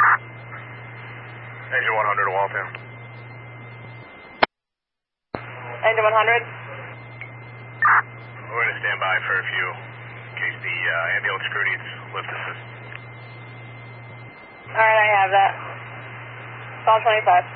Engine 100 to Waltham. Engine 100. We're going to stand by for a few, in case the ambulance crew needs lift assist. Alright, I have that. Call 25.